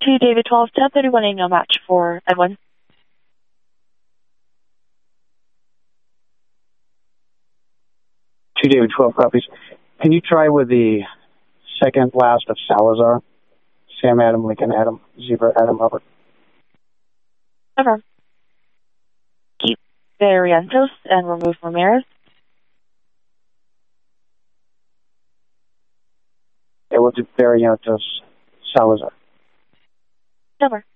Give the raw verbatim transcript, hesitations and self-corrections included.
to David twelve, ten thirty-one, a no match for Edwin. To David twelve copies. Can you try with the second last of Salazar? Sam, Adam, Lincoln, Adam, Zebra, Adam, Robert. Never. Keep Barrientos and remove Ramirez. It will do Barrientos, Salazar. Never.